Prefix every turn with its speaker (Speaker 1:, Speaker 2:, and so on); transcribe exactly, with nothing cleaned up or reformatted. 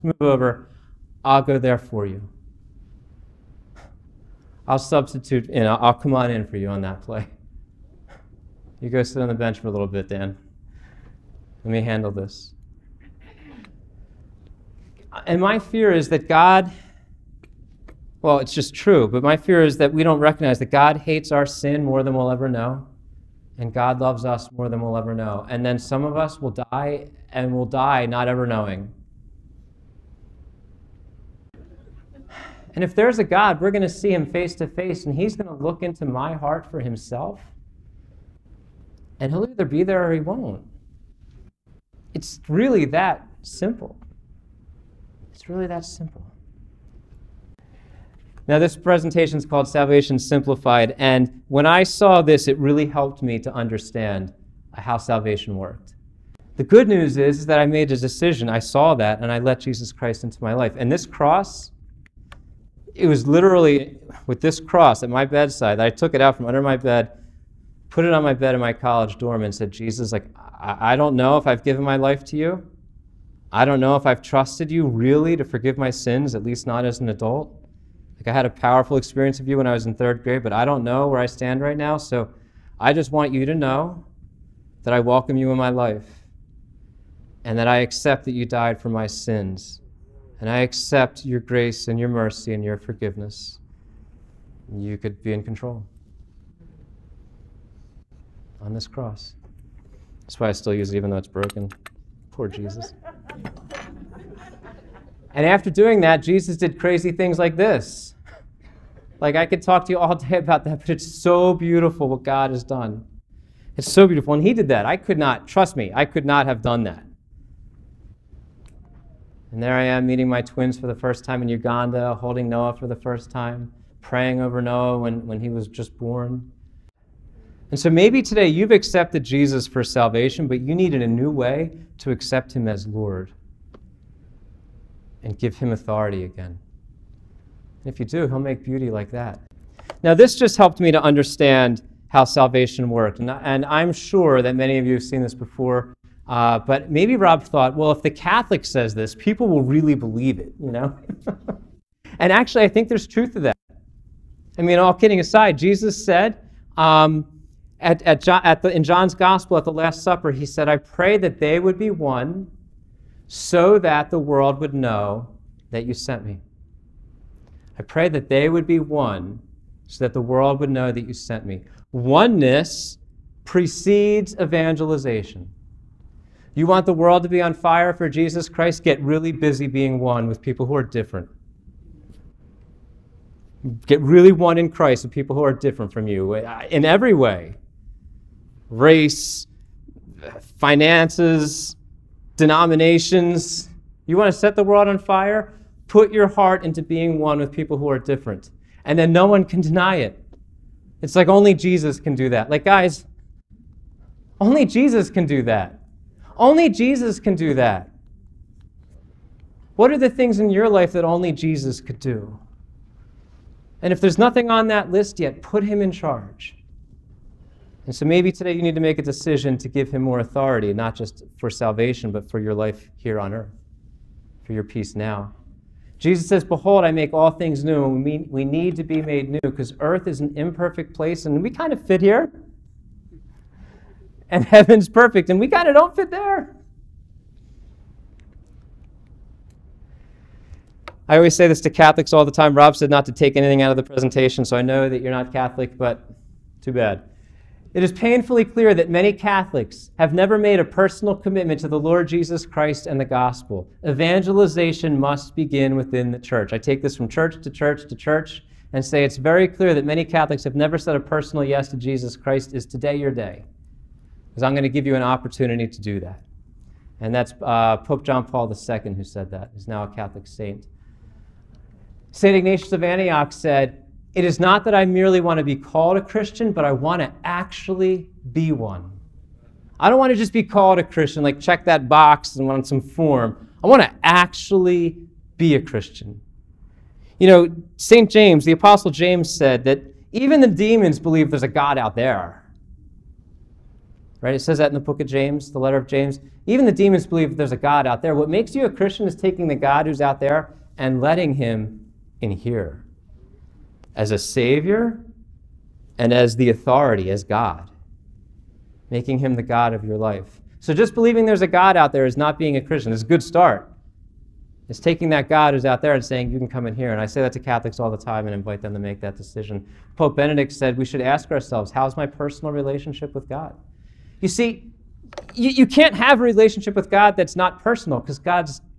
Speaker 1: move over. I'll go there for you. I'll substitute in. I'll, I'll come on in for you on that play. You go sit on the bench for a little bit, Dan. Let me handle this. And my fear is that God, well, it's just true, but my fear is that we don't recognize that God hates our sin more than we'll ever know, and God loves us more than we'll ever know. And then some of us will die, and will die not ever knowing. And if there's a God, we're going to see him face to face, and he's going to look into my heart for himself, and he'll either be there or he won't. It's really that simple. It's really that simple. Now, this presentation is called Salvation Simplified, and when I saw this, it really helped me to understand how salvation worked. The good news is, is that I made a decision. I saw that, and I let Jesus Christ into my life. And this cross, it was literally with this cross at my bedside. I took it out from under my bed, put it on my bed in my college dorm, and said, Jesus, like, I, I don't know if I've given my life to you. I don't know if I've trusted you really to forgive my sins, at least not as an adult. Like, I had a powerful experience of you when I was in third grade, but I don't know where I stand right now, so I just want you to know that I welcome you in my life and that I accept that you died for my sins. And I accept your grace and your mercy and your forgiveness. You could be in control on this cross. That's why I still use it even though it's broken. Poor Jesus. And after doing that, Jesus did crazy things like this. Like, I could talk to you all day about that, but it's so beautiful what God has done. It's so beautiful. And he did that. I could not, trust me, I could not have done that. And there I am meeting my twins for the first time in Uganda, holding Noah for the first time, praying over Noah when, when he was just born. And so maybe today you've accepted Jesus for salvation, but you need in a new way to accept him as Lord and give him authority again. And if you do, he'll make beauty like that. Now, this just helped me to understand how salvation worked. And, and I'm sure that many of you have seen this before. Uh, but maybe Rob thought, well, if the Catholic says this, people will really believe it, you know? And actually, I think there's truth to that. I mean, all kidding aside, Jesus said um, at, at, John, at the, in John's Gospel at the Last Supper, he said, I pray that they would be one so that the world would know that you sent me. I pray that they would be one so that the world would know that you sent me. Oneness precedes evangelization. You want the world to be on fire for Jesus Christ? Get really busy being one with people who are different. Get really one in Christ with people who are different from you in every way. Race, finances, denominations. You want to set the world on fire? Put your heart into being one with people who are different. And then no one can deny it. It's like only Jesus can do that. Like, guys, only Jesus can do that. Only Jesus can do that. What are the things in your life that only Jesus could do? And if there's nothing on that list yet, put him in charge. And so maybe today you need to make a decision to give him more authority, not just for salvation, but for your life here on earth, for your peace now. Jesus says, behold, I make all things new. And we, we need to be made new because earth is an imperfect place and we kind of fit here. And heaven's perfect, and we kind of don't fit there. I always say this to Catholics all the time. Rob said not to take anything out of the presentation, so I know that you're not Catholic, but too bad. It is painfully clear that many Catholics have never made a personal commitment to the Lord Jesus Christ and the gospel. Evangelization must begin within the church. I take this from church to church to church and say it's very clear that many Catholics have never said a personal yes to Jesus Christ. Is today your day? Because I'm going to give you an opportunity to do that. And that's uh, Pope John Paul the Second who said that. He's now a Catholic saint. Saint Ignatius of Antioch said, it is not that I merely want to be called a Christian, but I want to actually be one. I don't want to just be called a Christian, like check that box and on some form. I want to actually be a Christian. You know, Saint James, the Apostle James said that even the demons believe there's a God out there. Right? It says that in the book of James, the letter of James. Even the demons believe there's a God out there. What makes you a Christian is taking the God who's out there and letting him in here as a Savior and as the authority, as God, making him the God of your life. So just believing there's a God out there is not being a Christian. It's a good start. It's taking that God who's out there and saying, you can come in here. And I say that to Catholics all the time and invite them to make that decision. Pope Benedict said we should ask ourselves, how's my personal relationship with God? You see, you, you can't have a relationship with God that's not personal, because God's